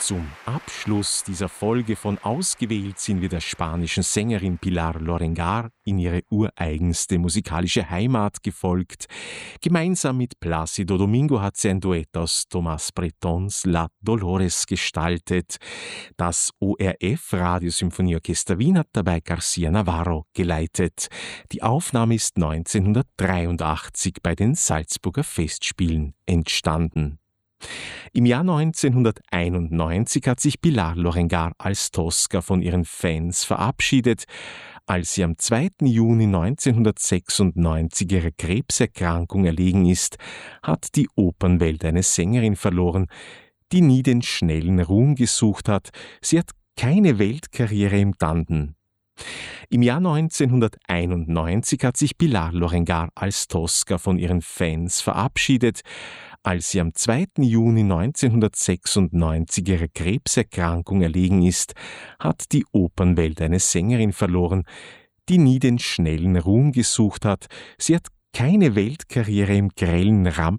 Zum Abschluss dieser Folge von Ausgewählt sind wir der spanischen Sängerin Pilar Lorengar in ihre ureigenste musikalische Heimat gefolgt. Gemeinsam mit Plácido Domingo hat sie ein Duett aus Tomás Bretons La Dolores gestaltet. Das ORF Radiosymphonieorchester Wien hat dabei García Navarro geleitet. Die Aufnahme ist 1983 bei den Salzburger Festspielen entstanden. Im Jahr 1991 hat sich Pilar Lorengar als Tosca von ihren Fans verabschiedet. Als sie am 2. Juni 1996 ihrer Krebserkrankung erlegen ist, hat die Opernwelt eine Sängerin verloren, die nie den schnellen Ruhm gesucht hat. Sie hat keine Weltkarriere im Tandem. Im Jahr 1991 hat sich Pilar Lorengar als Tosca von ihren Fans verabschiedet. Als sie am 2. Juni 1996 ihrer Krebserkrankung erlegen ist, hat die Opernwelt eine Sängerin verloren, die nie den schnellen Ruhm gesucht hat. Sie hat keine Weltkarriere im grellen